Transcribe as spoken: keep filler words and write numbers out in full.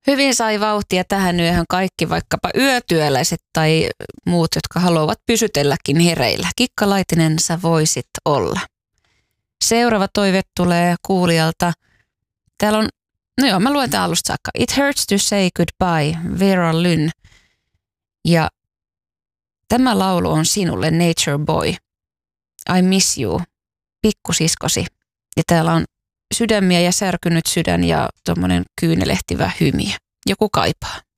Hyvin sai vauhtia tähän yöhön kaikki, vaikkapa yötyöläiset tai muut, jotka haluavat pysytelläkin hereillä. Kikka Laitinen, sä voisit olla. Seuraava toive tulee kuulijalta. Täällä on, no joo, mä luen tämän alusta saakka. It hurts to say goodbye, Vera Lynn. Ja tämä laulu on sinulle, Nature Boy. I miss you, pikkusiskosi. Ja täällä on sydämiä ja särkynyt sydän ja tuommoinen kyynelehtivä hymiö. Joku kaipaa.